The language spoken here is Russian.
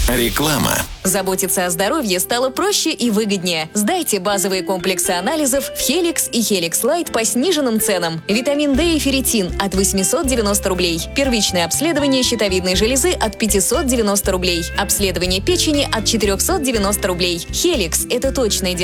Реклама. Заботиться о здоровье стало проще и выгоднее. Сдайте базовые комплексы анализов в Helix и Helix Light по сниженным ценам. Витамин D и ферритин от 890 рублей. Первичное обследование щитовидной железы от 590 рублей. Обследование печени от 490 рублей. Helix – это точный диагноз